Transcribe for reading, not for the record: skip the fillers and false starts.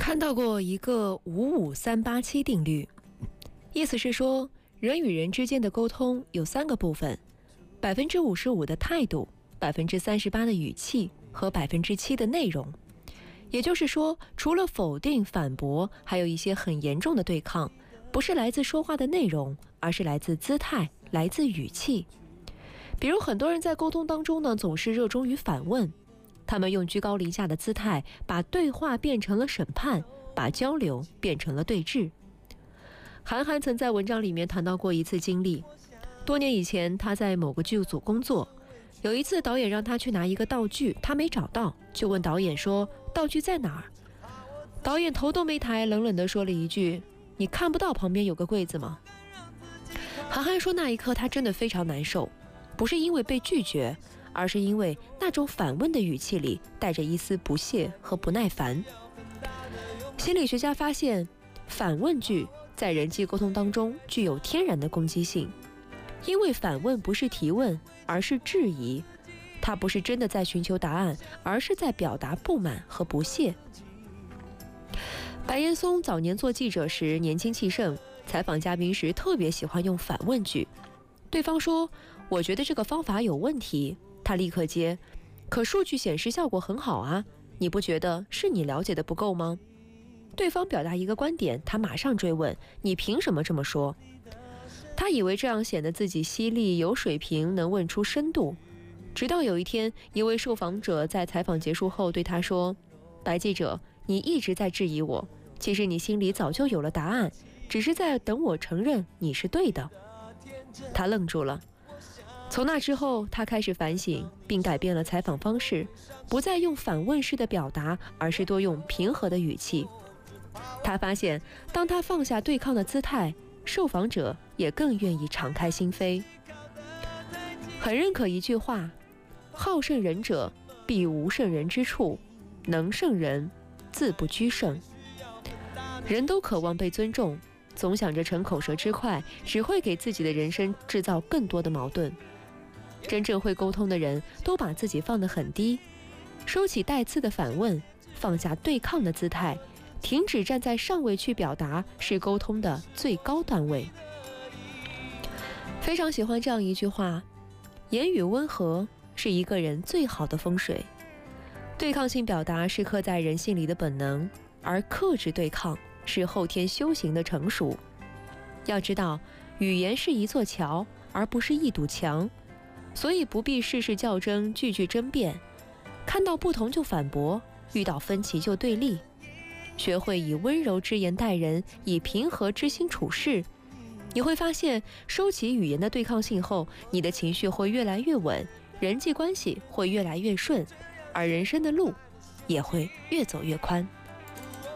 看到过一个55387定律，意思是说，人与人之间的沟通有3个部分：55%的态度，38%的语气和7%的内容。也就是说，除了否定、反驳，还有一些很严重的对抗，不是来自说话的内容，而是来自姿态，来自语气。比如很多人在沟通当中呢，总是热衷于反问，他们用居高临下的姿态，把对话变成了审判，把交流变成了对峙。韩寒曾在文章里面谈到过一次经历，多年以前他在某个剧组工作，有一次导演让他去拿一个道具，他没找到，就问导演说道具在哪儿？导演头都没抬，冷冷地说了一句：你看不到旁边有个柜子吗？韩寒说那一刻他真的非常难受，不是因为被拒绝，而是因为那种反问的语气里带着一丝不屑和不耐烦。心理学家发现，反问句在人际沟通当中具有天然的攻击性，因为反问不是提问，而是质疑，它不是真的在寻求答案，而是在表达不满和不屑。白岩松早年做记者时年轻气盛，采访嘉宾时特别喜欢用反问句。对方说我觉得这个方法有问题，他立刻接，可数据显示效果很好啊，你不觉得是你了解的不够吗？对方表达一个观点，他马上追问，你凭什么这么说？他以为这样显得自己犀利有水平，能问出深度。直到有一天，一位受访者在采访结束后对他说，白记者，你一直在质疑我，其实你心里早就有了答案，只是在等我承认你是对的。他愣住了。从那之后，他开始反省，并改变了采访方式，不再用反问式的表达，而是多用平和的语气。他发现，当他放下对抗的姿态，受访者也更愿意敞开心扉。很认可一句话，好胜人者必无胜人之处，能胜人自不居胜。人都渴望被尊重，总想着逞口舌之快，只会给自己的人生制造更多的矛盾。真正会沟通的人都把自己放得很低，收起带刺的反问，放下对抗的姿态，停止站在上位去表达，是沟通的最高段位。非常喜欢这样一句话，言语温和是一个人最好的风水。对抗性表达是刻在人性里的本能，而克制对抗是后天修行的成熟。要知道，语言是一座桥，而不是一堵墙，所以不必事事较真，句句争辩，看到不同就反驳，遇到分歧就对立。学会以温柔之言待人，以平和之心处事，你会发现，收起语言的对抗性后，你的情绪会越来越稳，人际关系会越来越顺，而人生的路也会越走越宽。